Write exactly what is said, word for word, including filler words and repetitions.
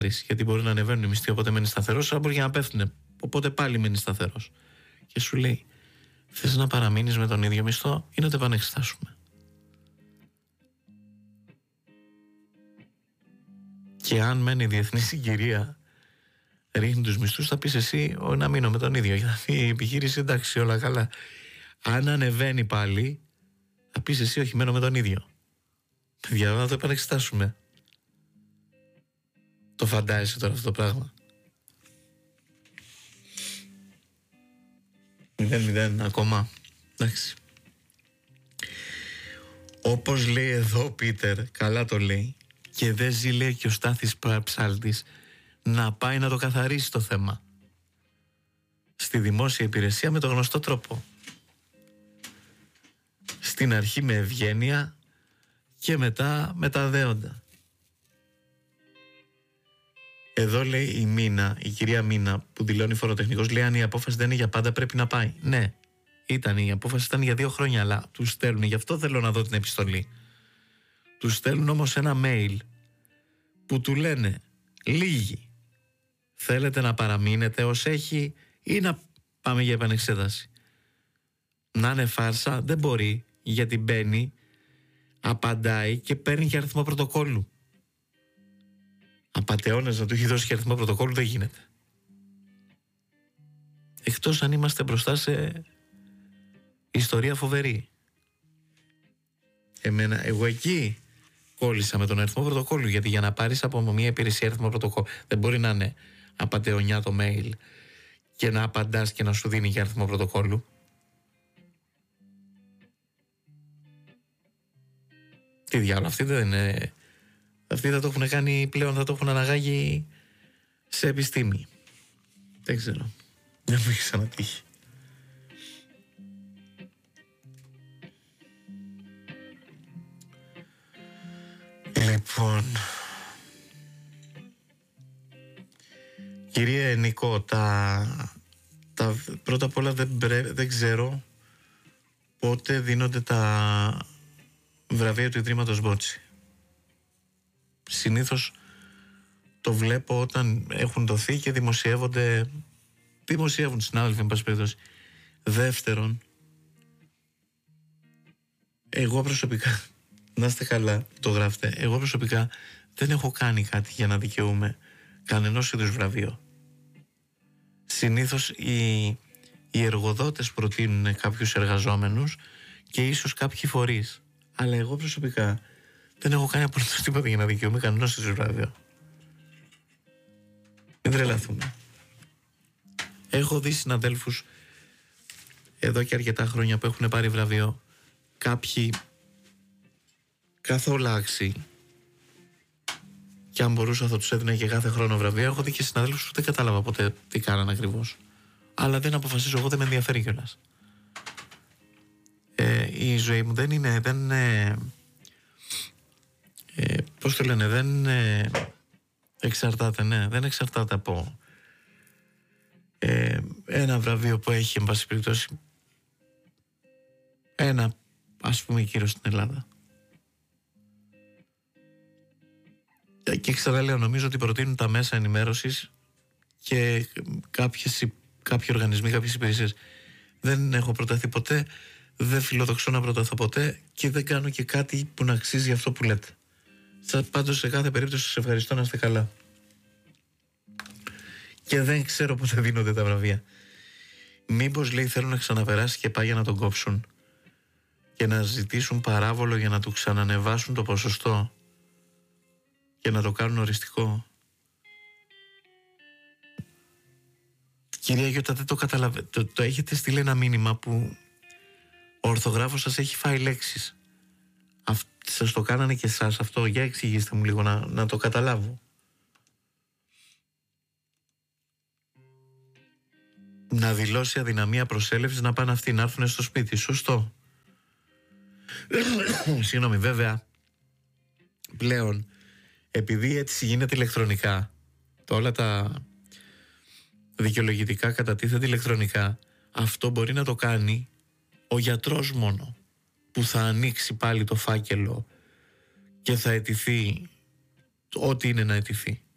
γιατί μπορεί να ανεβαίνουν οι μισθοί, οπότε μένει σταθερός, αλλά μπορεί και να πέφτουν, οπότε πάλι μένει σταθερός. Και σου λέει, θες να παραμείνεις με τον ίδιο μισθό ή να το επανεξετάσουμε? Και αν μένει η διεθνή συγκυρία, ρίχνει τους μισθούς, θα πεις εσύ να μείνω με τον ίδιο. Γιατί η επιχείρηση, εντάξει, όλα καλά. Αν ανεβαίνει πάλι, θα πεις εσύ όχι, μένω με τον ίδιο. Παιδιά, να το επανεξετάσουμε. Το φαντάζεσαι τώρα αυτό το πράγμα? Μηδέν μηδέν ακόμα. Εντάξει. Όπως λέει εδώ ο Πίτερ, καλά το λέει, και δεν ζει, λέει, και ο Στάθης Ψάλτης, να πάει να το καθαρίσει το θέμα στη δημόσια υπηρεσία με το γνωστό τρόπο. Στην αρχή με ευγένεια και μετά με τα δέοντα. Εδώ λέει η Μίνα, η κυρία Μίνα που δηλώνει φοροτεχνικός, λέει αν η απόφαση δεν είναι για πάντα πρέπει να πάει. Ναι, ήταν, η απόφαση ήταν για δύο χρόνια, αλλά τους στέλνουν, γι' αυτό θέλω να δω την επιστολή. Τους στέλνουν όμως ένα mail που του λένε λίγοι, θέλετε να παραμείνετε ως έχει ή να πάμε για επανεξέταση? Να είναι φάρσα δεν μπορεί, γιατί μπαίνει, απαντάει και παίρνει και αριθμό πρωτοκόλλου. Απατεώνες να του έχει δώσει και αριθμό πρωτοκόλλου δεν γίνεται. Εκτός αν είμαστε μπροστά σε ιστορία φοβερή. Εμένα, εγώ εκεί κόλλησα με τον αριθμό πρωτοκόλλου, γιατί για να πάρεις από μια υπηρεσία αριθμό πρωτοκόλλου δεν μπορεί να είναι απατεωνιά το mail και να απαντάς και να σου δίνει και αριθμό πρωτοκόλλου. Τι διάλογο, αυτοί δεν είναι... Αυτοί θα το έχουν κάνει πλέον, θα το έχουν αναγάγει σε επιστήμη. Δεν ξέρω. Δεν μου έχει ξανατύχει. Λοιπόν, κύριε Νικό, τα, τα πρώτα απ' όλα δεν, δεν ξέρω πότε δίνονται τα βραβεία του Ιδρύματος Μπότσι. Συνήθως το βλέπω όταν έχουν δοθεί και δημοσιεύονται, δημοσιεύουν συνάδελφοι, εν πάση περιπτώσει. Δεύτερον, εγώ προσωπικά, να είστε καλά, το γράφετε, εγώ προσωπικά δεν έχω κάνει κάτι για να δικαιούμαι κανενός είδους βραβείο. Συνήθως οι, οι εργοδότες προτείνουν κάποιους εργαζόμενους και ίσως κάποιοι φορείς, αλλά εγώ προσωπικά δεν έχω κάνει απολύτως τίποτα για να δικαιούμαι κανένας είδους βραβείο. Μην τρελαθούμε. Έχω δει συναδέλφους εδώ και αρκετά χρόνια που έχουν πάρει βραβείο, κάποιοι καθόλου άξιοι, και αν μπορούσα θα τους έδινα και κάθε χρόνο βραβείο. Έχω δει και συναδέλφους που δεν κατάλαβα ποτέ τι κάνανε ακριβώς, αλλά δεν αποφασίζω εγώ, δεν με ενδιαφέρει κιόλας. Ε, η ζωή μου δεν είναι, δεν είναι ε, πώς το λένε, δεν ε, εξαρτάται, ναι, δεν εξαρτάται από ε, ένα βραβείο που έχει, εν πάση περιπτώσει, ένα, ας πούμε, κύριο στην Ελλάδα. Και ξαναλέω, νομίζω ότι προτείνουν τα μέσα ενημέρωσης και κάποιες, κάποιοι οργανισμοί, κάποιες υπηρεσίες. Δεν έχω προταθεί ποτέ, δεν φιλοδοξώ να προταθώ ποτέ και δεν κάνω και κάτι που να αξίζει αυτό που λέτε. Πάντως σε κάθε περίπτωση σας ευχαριστώ, να είστε καλά. Και δεν ξέρω πότε δίνονται τα βραβεία. Μήπως, λέει, θέλουν να ξαναπεράσει και πάει για να τον κόψουν και να ζητήσουν παράβολο για να του ξανανεβάσουν το ποσοστό και να το κάνουν οριστικό. Κυρία Γιώτα, δεν το καταλαβαίνετε. Το, το έχετε στείλει ένα μήνυμα που ο ορθογράφος σας έχει φάει λέξεις. Αυ, σας το κάνανε και εσάς αυτό? Για εξηγήστε μου λίγο να, να το καταλάβω. Να δηλώσει αδυναμία προσέλευσης, να πάνε αυτοί να έρθουν στο σπίτι. Σωστό. Συγγνώμη, βέβαια πλέον, επειδή έτσι γίνεται ηλεκτρονικά, το όλα τα δικαιολογητικά κατατίθεται ηλεκτρονικά, αυτό μπορεί να το κάνει ο γιατρός μόνο, που θα ανοίξει πάλι το φάκελο και θα αιτηθεί ό,τι είναι να αιτηθεί.